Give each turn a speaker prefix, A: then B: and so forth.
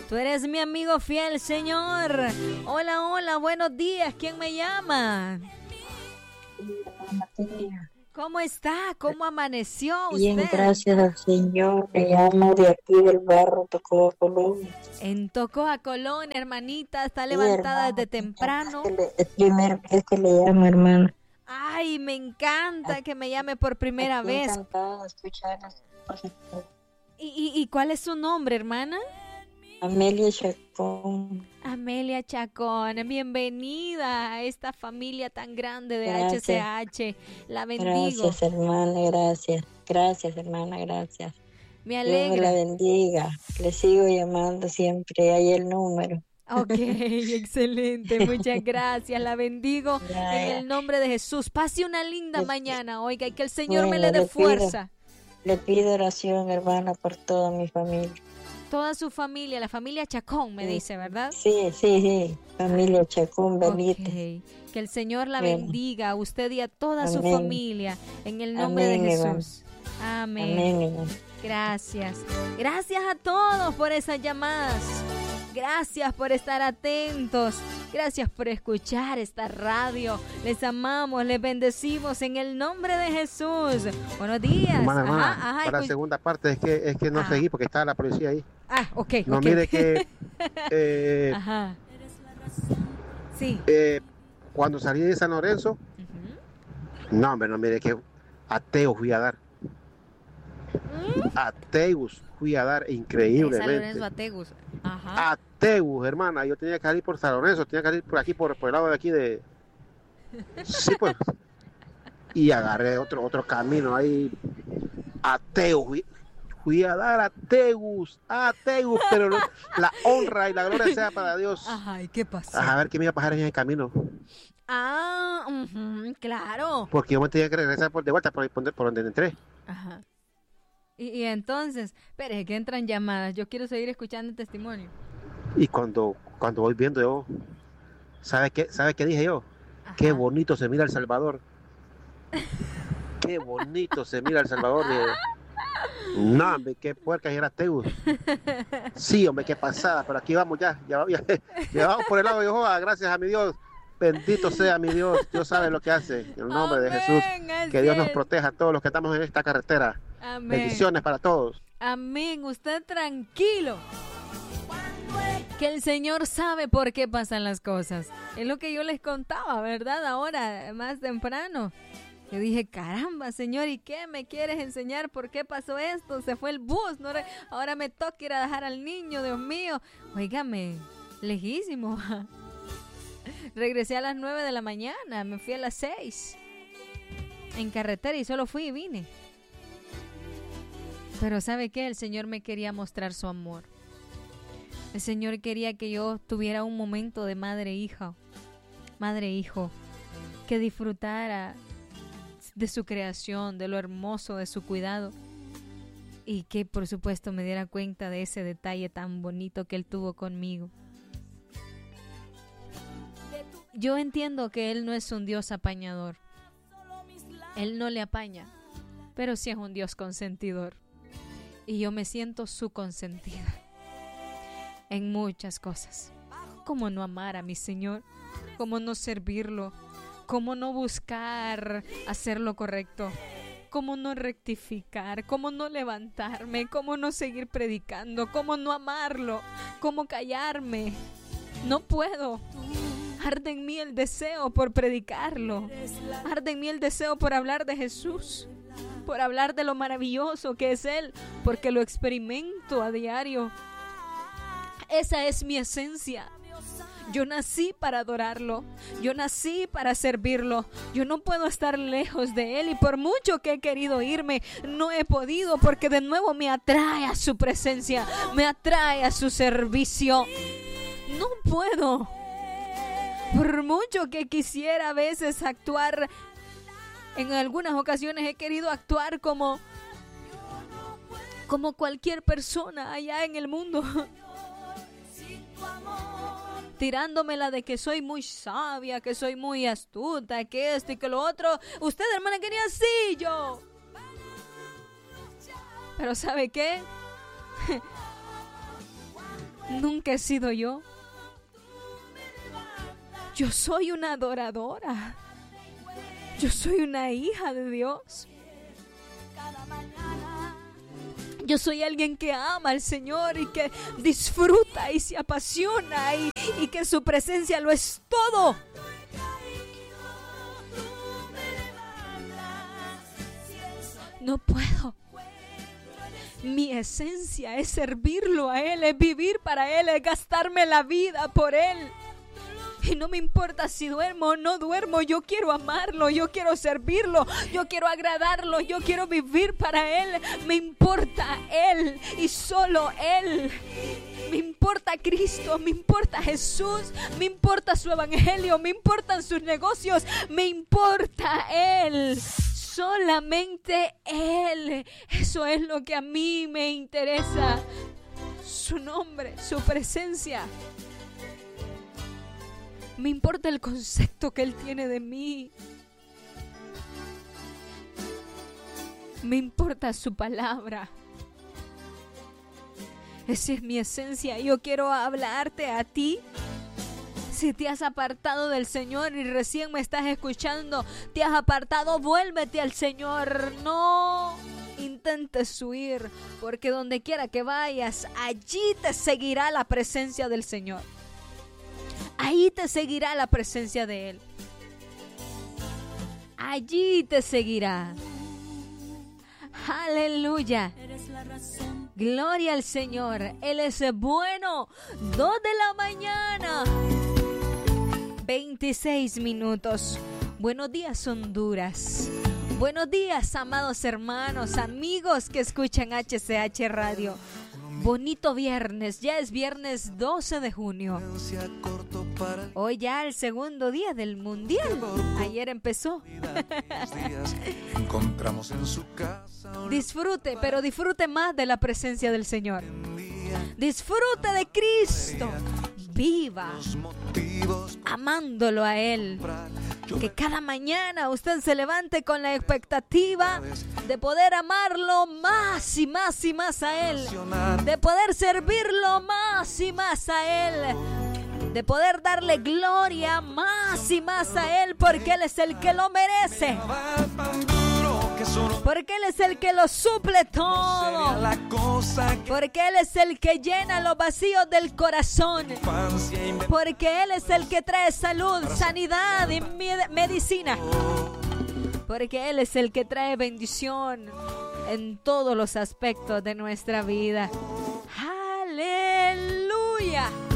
A: Tú eres mi amigo fiel, Señor. Hola, hola, buenos días. ¿Quién me llama? ¿Cómo está? ¿Cómo amaneció usted?
B: Bien, gracias al Señor. Me llamo de aquí del barrio Tocoa, Colombia.
A: En Tocoa, Colón, hermanita, está levantada
B: hermano,
A: desde temprano.
B: Es primera vez que le llamo, hermano.
A: Ay, me encanta que me llame por primera vez.
B: Encantada de escuchar.
A: ¿Y cuál es su nombre, hermana?
B: Amelia Chacón.
A: Amelia Chacón, bienvenida a esta familia tan grande de
B: Gracias.
A: HCH. La bendigo.
B: Gracias, hermana, gracias. Gracias, hermana, gracias.
A: Me
B: Dios me
A: alegra.
B: la bendiga. Le sigo llamando siempre. Ahí el número.
A: Ok, excelente. Muchas gracias. La bendigo en el nombre de Jesús. Pase una linda mañana, oiga, y que el Señor me le dé fuerza.
B: Le pido oración, hermana, por toda mi familia.
A: Toda su familia, la familia Chacón, me dice, ¿verdad?
B: Sí. Familia Chacón, Benito.
A: Okay. Que el Señor la bendiga a usted y a toda su familia en el nombre de Jesús. Amén.
B: Amén.
A: Gracias. Gracias a todos por esas llamadas. Gracias por estar atentos. Gracias por escuchar esta radio. Les amamos, les bendecimos en el nombre de Jesús. Buenos días.
C: Hermana, para la segunda parte es que no seguí porque estaba la policía ahí.
A: Ok.
C: No, mire que
A: sí.
C: Cuando salí de San Lorenzo, no, hombre, no, mire que ateo fui a dar. Ateus fui a dar increíblemente.
A: San Lorenzo Ateus.
C: Ateus, hermana. Yo tenía que salir por San Lorenzo, tenía que salir por aquí, por el lado de aquí de... Sí, pues. Y agarré otro camino ahí. Ateus. Fui a dar Ateus, pero la honra y la gloria sea para Dios.
A: Ajá, ¿y qué pasó?
C: A ver qué me iba a pasar en el camino.
A: Claro.
C: Porque yo me tenía que regresar de vuelta por donde entré.
A: Ajá. Y entonces, espere, que entran llamadas. Yo quiero seguir escuchando el testimonio.
C: Y cuando voy viendo yo, ¿sabe qué dije yo? Ajá. Qué bonito se mira El Salvador. Qué bonito se mira El Salvador. No, hombre, qué puerca era Teus. Sí, hombre, qué pasada. Pero aquí vamos ya vamos por el lado de Jehová. Gracias a mi Dios. Bendito sea mi Dios. Dios sabe lo que hace. En el nombre de Jesús. Que Dios nos proteja a todos los que estamos en esta carretera. Amén. Bendiciones para todos.
A: Amén. Usted tranquilo. Que el Señor sabe por qué pasan las cosas. Es lo que yo les contaba, ¿verdad? Ahora, más temprano. Yo dije, caramba, Señor, ¿y qué me quieres enseñar? ¿Por qué pasó esto? Se fue el bus, ¿no? Ahora me toca ir a dejar al niño, Dios mío. Óigame, lejísimo. Regresé a las 9 de la mañana, me fui a las 6 en carretera y solo fui y vine. Pero ¿sabe qué? El Señor me quería mostrar su amor. El Señor quería que yo tuviera un momento de madre-hijo, que disfrutara de su creación, de lo hermoso de su cuidado y que por supuesto me diera cuenta de ese detalle tan bonito que Él tuvo conmigo. Yo entiendo que Él no es un Dios apañador. Él no le apaña, pero sí es un Dios consentidor. Y yo me siento su consentida en muchas cosas. ¿Cómo no amar a mi Señor? ¿Cómo no servirlo? ¿Cómo no buscar hacer lo correcto? ¿Cómo no rectificar? ¿Cómo no levantarme? ¿Cómo no seguir predicando? ¿Cómo no amarlo? ¿Cómo callarme? No puedo. Arde en mí el deseo por predicarlo. Arde en mí el deseo por hablar de Jesús, por hablar de lo maravilloso que es Él, porque lo experimento a diario. Esa es mi esencia. Yo nací para adorarlo, yo nací para servirlo, yo no puedo estar lejos de Él y por mucho que he querido irme, no he podido porque de nuevo me atrae a su presencia, me atrae a su servicio. No puedo, por mucho que quisiera a veces actuar, en algunas ocasiones he querido actuar como cualquier persona allá en el mundo. Tirándomela de que soy muy sabia, que soy muy astuta, que esto y que lo otro. Usted, hermana, quería así yo. Pero ¿sabe qué? nunca he sido yo. Yo soy una adoradora. Yo soy una hija de Dios. Yo soy alguien que ama al Señor y que disfruta y se apasiona y que su presencia lo es todo. No puedo. Mi esencia es servirlo a Él, es vivir para Él, es gastarme la vida por Él. Y no me importa si duermo o no duermo, yo quiero amarlo, yo quiero servirlo, yo quiero agradarlo, yo quiero vivir para Él. Me importa Él y solo Él. Me importa Cristo, me importa Jesús, me importa su evangelio, me importan sus negocios, me importa Él. Solamente Él. Eso es lo que a mí me interesa. Su nombre, su presencia. Me importa el concepto que Él tiene de mí. Me importa su palabra. Esa es mi esencia. Yo quiero hablarte a ti. Si te has apartado del Señor y recién me estás escuchando, te has apartado, vuélvete al Señor. No intentes huir, porque donde quiera que vayas, allí te seguirá la presencia del Señor. Ahí te seguirá la presencia de Él. Allí te seguirá. Aleluya. Gloria al Señor. Él es bueno. 2 de la mañana. 26 minutos. Buenos días, Honduras. Buenos días, amados hermanos, amigos que escuchan HCH Radio. Bonito viernes, ya es viernes 12 de junio. Hoy ya el segundo día del mundial. Ayer empezó. Disfrute, pero disfrute más de la presencia del Señor. Disfrute de Cristo. Viva amándolo a Él. Que cada mañana usted se levante con la expectativa de poder amarlo más y más y más a Él, de poder servirlo más y más a Él, de poder darle gloria más y más a Él, porque Él es el que lo merece, porque Él es el que lo suple todo, porque Él es el que llena los vacíos del corazón, porque Él es el que trae salud, sanidad y medicina, porque Él es el que trae bendición en todos los aspectos de nuestra vida. ¡Aleluya!